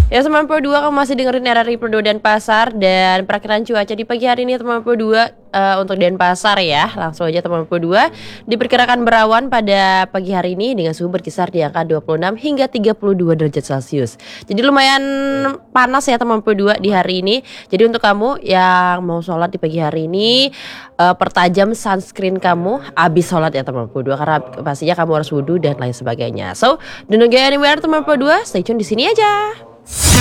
Ya teman Pro 2, kamu masih dengerin RRI Pro 2 Denpasar. Dan perakiran cuaca di pagi hari ini teman Pro 2 untuk Denpasar ya. Langsung aja teman Pro 2, diperkirakan berawan pada pagi hari ini dengan suhu berkisar di angka 26 hingga 32 derajat Celcius. Jadi lumayan panas ya teman Pro 2 di hari ini. Jadi untuk kamu yang mau sholat di pagi hari ini, pertajam sunscreen kamu abis sholat ya teman Pro 2, karena pastinya kamu harus wudhu dan lain sebagainya. So don't go anywhere teman Pro 2, stay tune di sini aja.